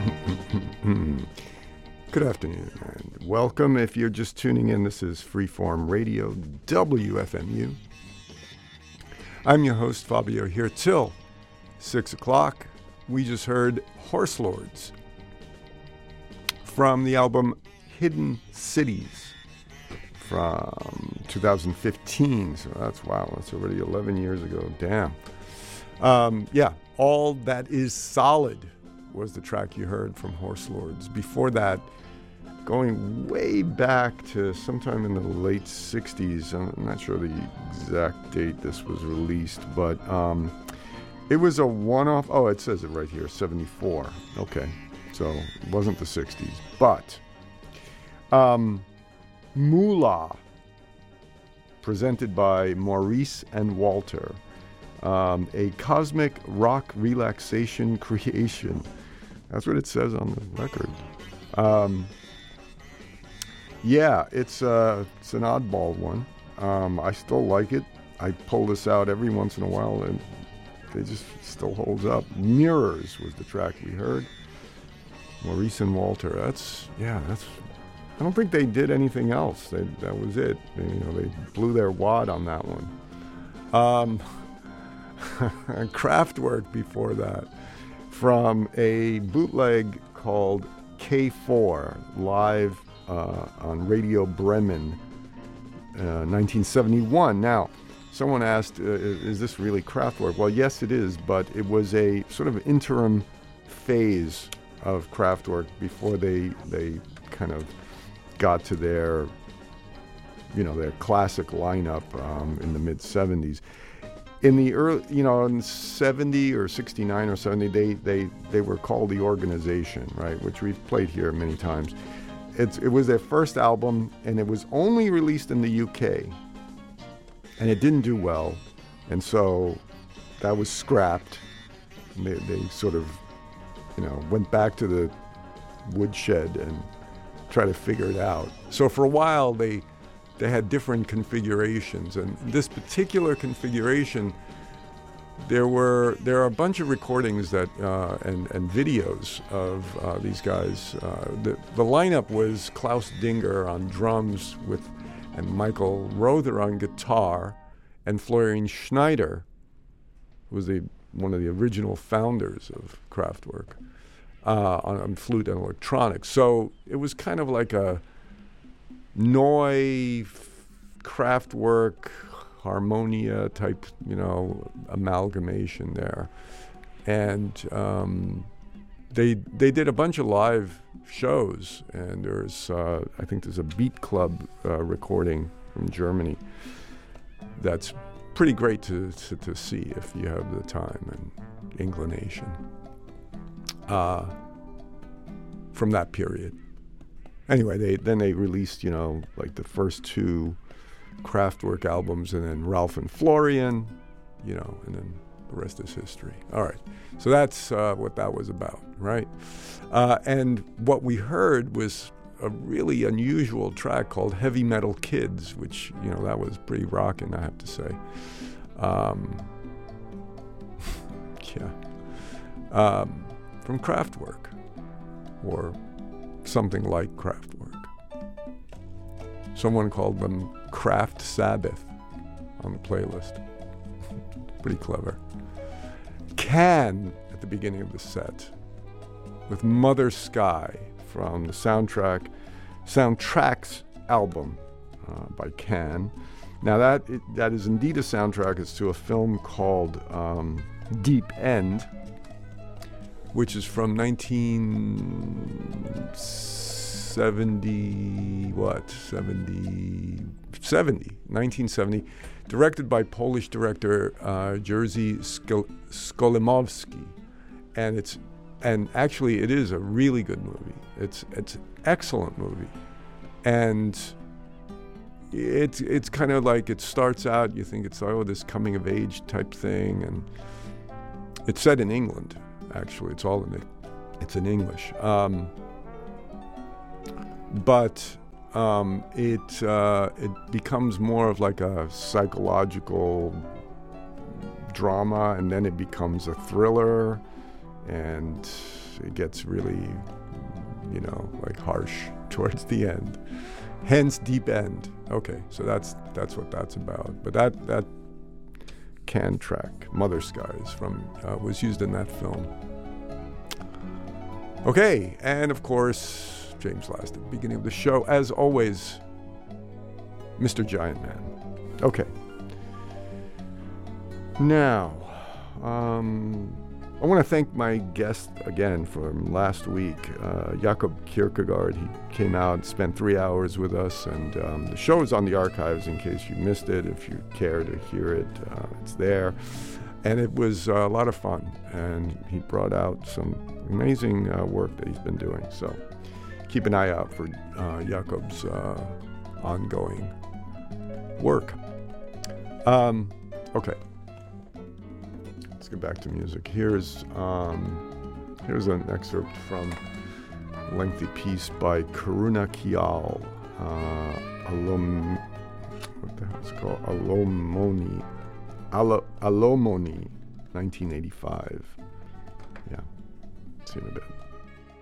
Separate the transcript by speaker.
Speaker 1: Good afternoon and welcome. If you're just tuning in, this is Freeform Radio, WFMU. I'm your host, Fabio, here till 6 o'clock. We just heard Horse Lords from the album Hidden Cities from 2015. So that's already 11 years ago. Damn. All That Is Solid was the track you heard from Horse Lords. Before that, going way back to sometime in the late 60s, I'm not sure the exact date this was released, but it was a one-off. Oh, it says it right here, 74. Okay, so it wasn't the 60s. But Moolah, presented by Maurice and Walter, a cosmic rock relaxation creation. That's what it says on the record. It's an oddball one. I still like it. I pull this out every once in a while, and it just still holds up. Mirrors was the track we heard. Maurice and Walter. I don't think they did anything else. That was it. They blew their wad on that one. Kraftwerk before that, from a bootleg called K4 live on Radio Bremen, 1971. Now, someone asked, is this really Kraftwerk? Well, yes, it is, but it was a sort of interim phase of Kraftwerk before they kind of got to their classic lineup in the mid-70s. In the early, in 70 or 69 or 70, they were called The Organization, right? Which we've played here many times. It was their first album, and it was only released in the UK, and it didn't do well, and so that was scrapped. They sort of, went back to the woodshed and tried to figure it out. So for a while, they had different configurations, and this particular configuration, there are a bunch of recordings that and videos of these guys. The lineup was Klaus Dinger on drums and Michael Rother on guitar, and Florian Schneider, who was one of the original founders of Kraftwerk, on flute and electronics. So it was kind of like a Neu Kraftwerk Harmonia type, amalgamation there, and they did a bunch of live shows. And there's I think there's a Beat Club recording from Germany that's pretty great to see if you have the time and inclination from that period. Anyway, they released, like the first two Kraftwerk albums, and then Ralph and Florian, and then the rest is history. All right, so that's what that was about, right? And what we heard was a really unusual track called Heavy Metal Kids, which, that was pretty rocking, I have to say. From Kraftwerk, or something like Kraftwerk. Someone called them Kraft Sabbath on the playlist. Pretty clever. Can at the beginning of the set with Mother Sky from the Soundtracks album by Can. Now that is indeed a soundtrack. It's to a film called Deep End, which is from 1970, directed by Polish director Jerzy Skolimowski, and actually it is a really good movie. It's excellent movie, and it's kind of like, it starts out, you think it's this coming of age type thing, and it's set in England. Actually, it's in English. But it becomes more of like a psychological drama, and then it becomes a thriller, and It gets really, like harsh towards the end. Hence Deep End. Okay, so that's what that's about. But that can track, Mother Skies, was used in that film. Okay, and of course, James Last at the beginning of the show, as always, Mr. Giant Man. Okay. Now, I want to thank my guest again from last week, Jakob Kierkegaard. He came out, spent 3 hours with us, and the show is on the archives in case you missed it. If you care to hear it, it's there. And it was a lot of fun, and he brought out some amazing work that he's been doing. So keep an eye out for Jakob's ongoing work. Okay. Let's get back to music. Here's an excerpt from a lengthy piece by Karuna Kiyal. What the hell is it called? Alomoni, 1985. Yeah, see you in a bit.